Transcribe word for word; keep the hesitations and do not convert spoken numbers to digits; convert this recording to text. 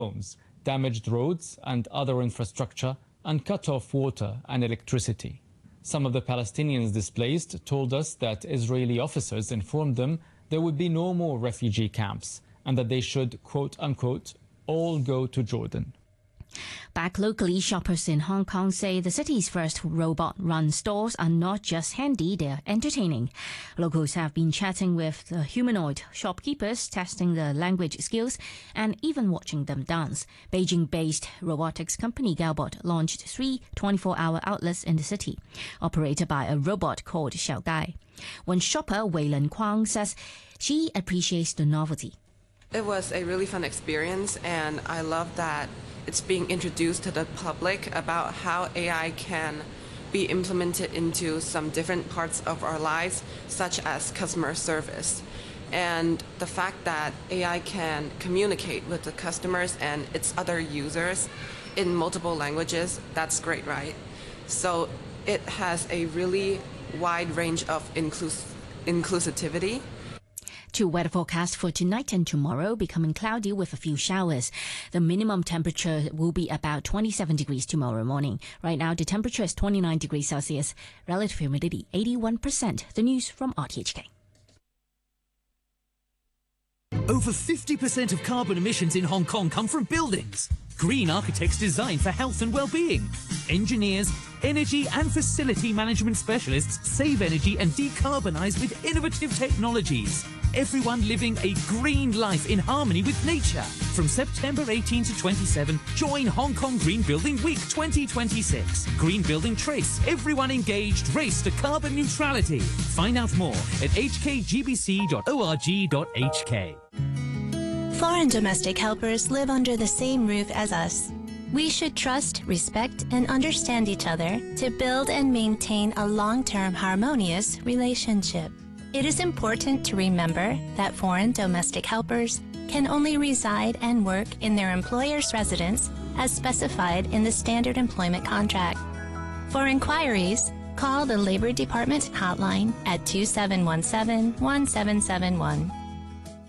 homes, damaged roads and other infrastructure, and cut off water and electricity. Some of the Palestinians displaced told us that Israeli officers informed them there would be no more refugee camps and that they should, quote unquote, all go to Jordan. Back locally, shoppers in Hong Kong say the city's first robot-run stores are not just handy, they're entertaining. Locals have been chatting with the humanoid shopkeepers, testing their language skills, and even watching them dance. Beijing-based robotics company Galbot launched three twenty-four hour outlets in the city, operated by a robot called Xiao Gai. One shopper, Weilen Kwang, says she appreciates the novelty. It was a really fun experience, and I love that it's being introduced to the public about how A I can be implemented into some different parts of our lives, such as customer service. And the fact that A I can communicate with the customers and its other users in multiple languages, that's great, right? So it has a really wide range of inclus- inclusivity. To weather forecast for tonight and tomorrow, becoming cloudy with a few showers. The minimum temperature will be about twenty-seven degrees tomorrow morning. Right now, the temperature is twenty-nine degrees Celsius. Relative humidity, eighty-one percent. The news from R T H K. Over fifty percent of carbon emissions in Hong Kong come from buildings. Green architects design for health and well-being. Engineers, energy and facility management specialists save energy and decarbonize with innovative technologies. Everyone living a green life in harmony with nature. From September eighteenth to twenty-seventh, join Hong Kong Green Building Week twenty twenty-six. Green Building Trace. Everyone engaged. Race to carbon neutrality. Find out more at h k g b c dot org dot h k. Foreign domestic helpers live under the same roof as us. We should trust, respect, and understand each other to build and maintain a long-term harmonious relationship. It is important to remember that foreign domestic helpers can only reside and work in their employer's residence as specified in the Standard Employment Contract. For inquiries, call the Labor Department hotline at two seven one seven, one seven seven one.